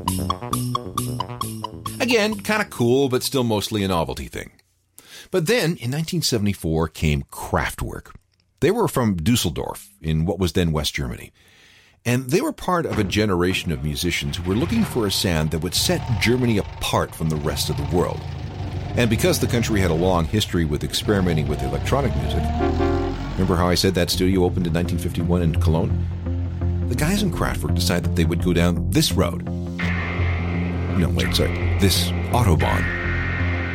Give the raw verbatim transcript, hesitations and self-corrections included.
Again, kind of cool, but still mostly a novelty thing. But then, in nineteen seventy-four, came Kraftwerk. They were from Dusseldorf, in what was then West Germany. And they were part of a generation of musicians who were looking for a sound that would set Germany apart from the rest of the world. And because the country had a long history with experimenting with electronic music, remember how I said that studio opened in nineteen fifty-one in Cologne? The guys in Kraftwerk decided that they would go down this road. No, wait, sorry, this Autobahn.